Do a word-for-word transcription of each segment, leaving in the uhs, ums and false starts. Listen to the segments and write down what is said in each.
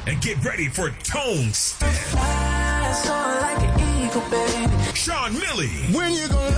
and get ready for Tone Step. Like an eagle, baby. Sean Milley. When you gonna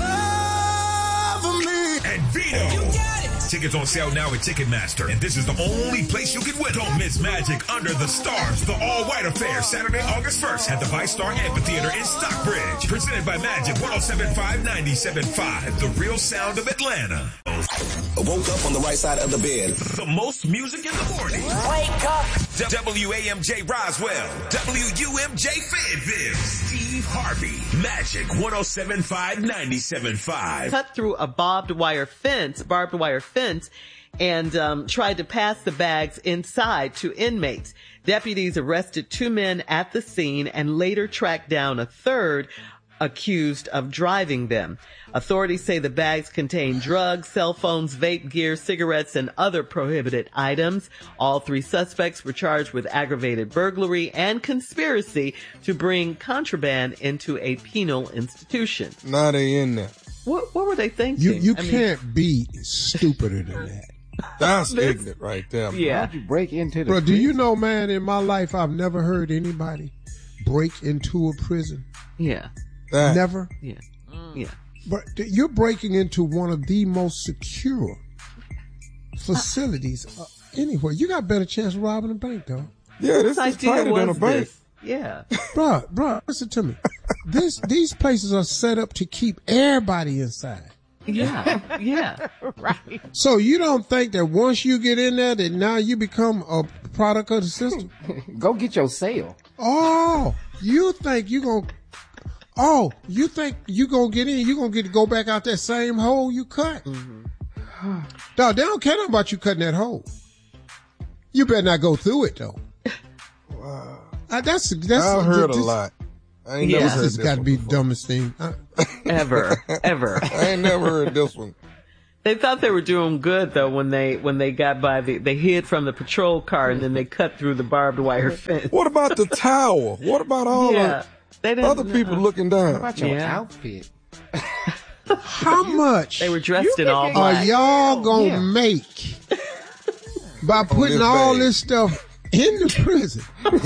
love me? And Vito. You got it. Tickets on sale now at Ticketmaster, and this is the only place you can win. Don't miss Magic Under the Stars, the all-white affair, Saturday, August first at the Vice Star Amphitheater in Stockbridge. Presented by Magic one oh seven point five, ninety-seven point five, the real sound of Atlanta. I woke up on the right side of the bed. The most music in the morning. Wake up. W A M J Roswell, W U M J Fayetteville, Steve Harvey, Magic one oh seven point five, ninety-seven point five. Cut through a barbed wire fence, barbed wire fence, and um, tried to pass the bags inside to inmates. Deputies arrested two men at the scene and later tracked down a third accused of driving them. Authorities say the bags contain drugs, cell phones, vape gear, cigarettes, and other prohibited items. All three suspects were charged with aggravated burglary and conspiracy to bring contraband into a penal institution. Now they in there. What, what were they thinking? You you I mean, can't be stupider than that. That's ignorant right there. Man. Yeah. How'd you break into the Bro, do prison? you know, man, in my life, I've never heard anybody break into a prison. Yeah. That. Never. Yeah. Yeah. But th- you're breaking into one of the most secure facilities uh, anywhere. You got a better chance of robbing a bank, though. Yeah, this Whose is tighter than a was bank. this? Yeah. Bro, bro, listen to me. This These places are set up to keep everybody inside. Yeah. Yeah. Right. So you don't think that once you get in there that now you become a product of the system? Go get your sale. Oh, you think you gonna, oh, you think you gonna get in, you gonna get to go back out that same hole you cut. Mm-hmm. Dog, they don't care nothing about you cutting that hole. You better not go through it though. Wow. Uh, that's, that's, I've heard this, a lot. I ain't Yeah. never heard This this has got to one be before. the dumbest thing. Uh, Ever. Ever. I ain't never heard this one. They thought they were doing good though when they when they got by the they hid from the patrol car and then they cut through the barbed wire fence. What about the tower? What about all Yeah. They the didn't other people know. looking What down? about your Yeah. outfit? how much They were dressed in all are black. y'all gonna Yeah. make by putting this all bag. this stuff in the prison?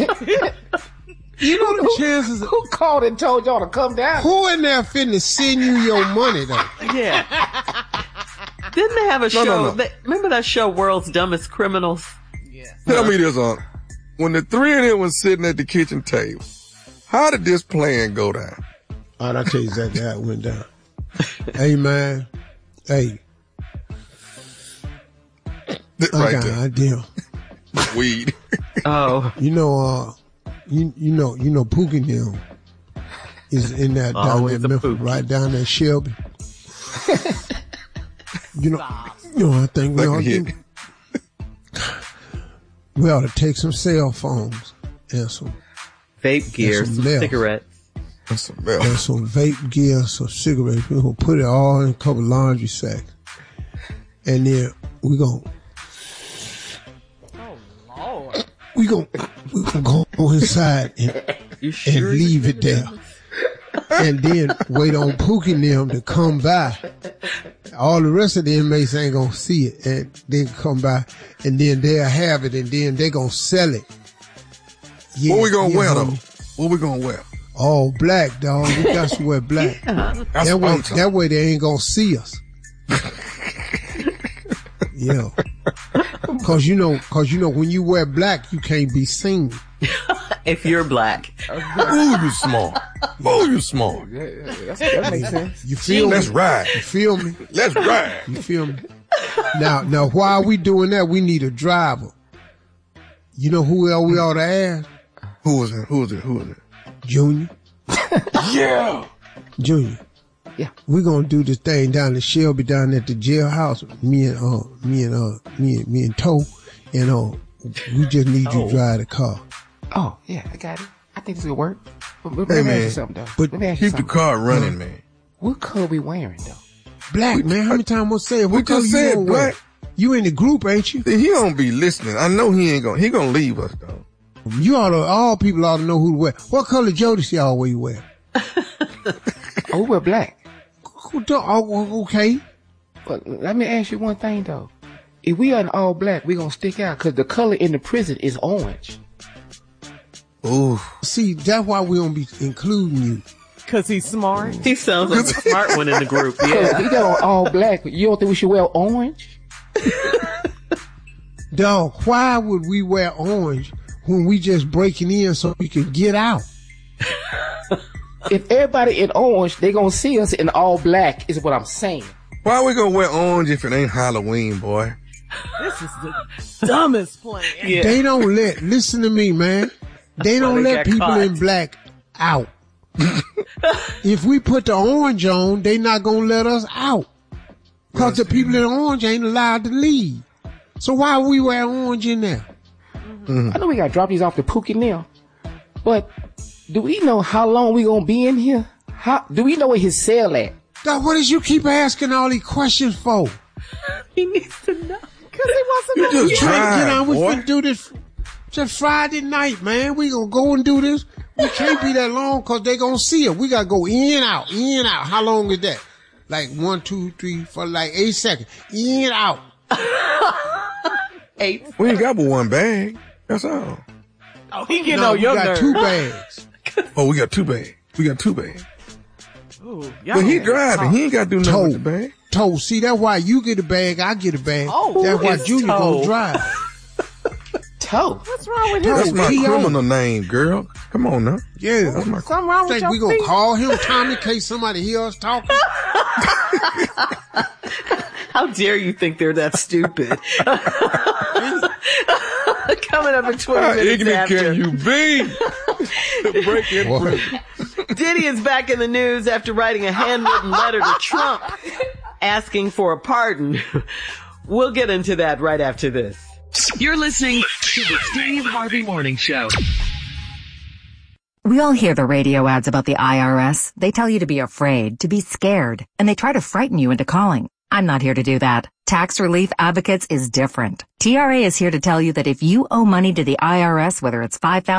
You know the chances of, Who called and told y'all to come down? who in there finna send you your money though? Yeah. Didn't they have a No, show? no, no. They, remember that show, World's Dumbest Criminals? Tell me this, Unc. When the three of them was sitting at the kitchen table, how did this plan go down? All right, I'll tell you exactly how it went down. Hey man, hey, Th- I Right got an there. idea. Weed. Oh, You know, uh, you you know, you know, Pookie and them is in that down Always there, a Memphis, Pookie. right down there, Shelby. You know, you know, I think we Like a ought hit. to, we ought to take some cell phones and some vape gear, That's some some meth. cigarettes. That's some milk. and some vape gear, some cigarettes. We're gonna put it all in a couple laundry sacks, and then we gonna. We gonna we gonna go inside and, You and sure? leave it there, and then wait on Pookie and them to come by. All the rest of the inmates ain't gonna see it, and then come by, and then they'll have it, and then they gonna sell it. Yeah, What we gonna yeah, wear though? homie. What we gonna wear? All black, dog. We got to wear black. That's That way, what I'm talking. that way they ain't gonna see us. Yeah. Cause you know, cause you know, when you wear black, you can't be seen. If you're black. Ooh, you smart. Ooh, you smart. Yeah, yeah, that's, that makes sense. You feel Let's me? ride. You feel me? Let's ride. You feel me? Now, now, while we doing that, we need a driver. You know who else we ought to ask? Who is it? Who is it? Who is it? Junior. Yeah. Junior. Yeah. We're gonna do this thing down at Shelby, down at the jailhouse. Me and uh, me and uh, me and me and Toe, and uh, we just need you to drive the car. Oh, yeah, I got it. I think this will work. But, but Hey, let me man. ask you something, though. But let me ask you Keep the something. car running, man. What color we wearing, though? Black, man. How many times I say it? We What color just you said gonna wear? black. You in the group, ain't you? See, he don't be listening. I know he ain't gonna. He gonna leave us though. You ought to, all people ought to know who to wear. What color Jodeci always wear? Oh, we wear black. Who do- oh, okay. But let me ask you one thing, though. If we are in all black, we gonna stick out because the color in the prison is orange. Ooh. See, that's why we don't be including you. Cause he's smart. He sounds like the smart one in the group. Cause Yeah. we got all black. You don't think we should wear orange? Dog, why would we wear orange when we just breaking in so we can get out? If everybody in orange, they gonna see us in all black, is what I'm saying. Why are we gonna wear orange if it ain't Halloween, boy? This is the dumbest plan. Yeah. They don't let, listen to me, man. They don't they let got people caught. in black out. If we put the orange on, they not gonna let us out. Cause the people in orange ain't allowed to leave. So why we wear orange in there? I know we gotta drop these off to Pookie now, but do we know how long we gonna be in here? How do we know where his cell at? Dog, what is you keep asking all these questions for? He needs to know. Cause he wants to You know. just Trying to drive, get on, we boy. finna do this just Friday night, man. We gonna go and do this. We can't be that long cause they gonna see it. We gotta go in, out, in, out. How long is that? Like one, two, three, four, like eight seconds. In, out. Eight. We ain't got but one bag. That's all. Oh, he getting No, on we your got nerves. two bags. Oh, we got two bags. We got two bags. Ooh, y'all But he don't- driving. He ain't got to do nothing Toe. with the bag. Toe. See, that's why you get a bag, I get a bag. Oh, that's who why is Junior Toe? gonna drive. Toe. What's wrong with his That's Oh, my T O. criminal name, girl. Come on now. Yeah. That's my Something wrong with Think your we gonna feet? call him Tommy in case somebody hear us talking? How dare you think they're that stupid? Coming up in twenty How minutes ignorant after. can you be? Break in Boy. free. Diddy is back in the news after writing a handwritten letter to Trump asking for a pardon. We'll get into that right after this. You're listening to the Steve Harvey Morning Show. We all hear the radio ads about the I R S. They tell you to be afraid, to be scared, and they try to frighten you into calling. I'm not here to do that. Tax Relief Advocates is different. T R A is here to tell you that if you owe money to the I R S, whether it's five thousand